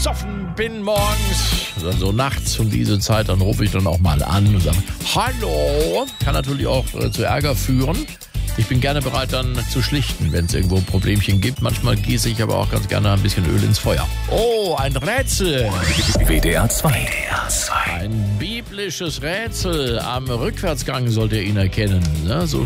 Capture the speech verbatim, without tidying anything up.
besoffen bin morgens, dann so nachts um diese Zeit, dann rufe ich dann auch mal an und sage, hallo. Kann natürlich auch äh, zu Ärger führen. Ich bin gerne bereit, dann zu schlichten, wenn es irgendwo ein Problemchen gibt. Manchmal gieße ich aber auch ganz gerne ein bisschen Öl ins Feuer. Oh, ein Rätsel. W D R zwei. Ein biblisches Rätsel. Am Rückwärtsgang sollt ihr ihn erkennen. Ne? So